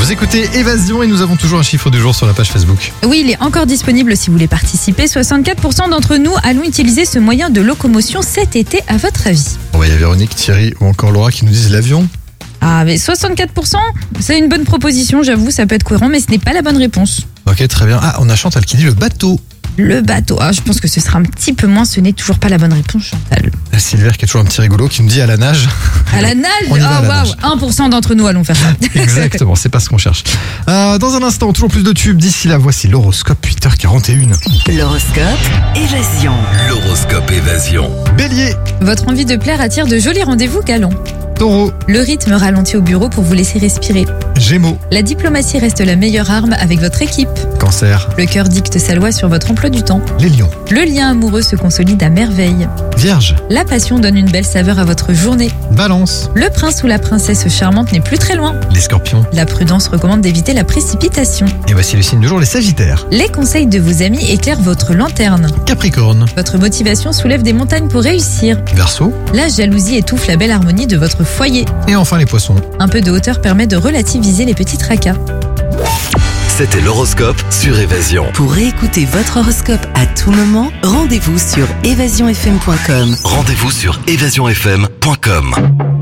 Vous écoutez Évasion et nous avons toujours un chiffre du jour sur la page Facebook. Oui, il est encore disponible si vous voulez participer. 64% d'entre nous allons utiliser ce moyen de locomotion cet été, à votre avis. Bon, il y a Véronique, Thierry ou encore Laura qui nous disent l'avion. Ah, mais 64%, c'est une bonne proposition, j'avoue, ça peut être cohérent, mais ce n'est pas la bonne réponse. Ok, très bien. Ah, on a Chantal qui dit le bateau. Le bateau, je pense que ce sera un petit peu moins, ce n'est toujours pas la bonne réponse, Chantal. La Silver qui est toujours un petit rigolo qui nous dit à la nage. À la nage. On y va à la nage. 1% d'entre nous allons faire ça. Exactement, c'est pas ce qu'on cherche. Dans un instant, toujours plus de tubes. D'ici là, voici l'horoscope 8h41. L'horoscope Évasion. L'horoscope Évasion. Bélier, Votre envie de plaire attire de jolis rendez-vous galants. Taureau, Le rythme ralentit au bureau pour vous laisser respirer. Gémeaux, La diplomatie reste la meilleure arme avec votre équipe. Cancer, Le cœur dicte sa loi sur votre emploi du temps. les lions, Le lien amoureux se consolide à merveille. Vierge, La passion donne une belle saveur à votre journée. Balance, Le prince ou la princesse charmante n'est plus très loin. les scorpions. La prudence recommande d'éviter la précipitation. Et voici le signe du jour, les sagittaires. Les conseils de vos amis éclairent votre lanterne. Capricorne, Votre motivation soulève des montagnes pour réussir. Verseau La jalousie étouffe la belle harmonie de votre foyer. et enfin les poissons. Un peu de hauteur permet de relativiser les petits tracas. C'était l'horoscope sur Évasion. Pour réécouter votre horoscope à tout moment, rendez-vous sur évasionfm.com. Rendez-vous sur évasionfm.com.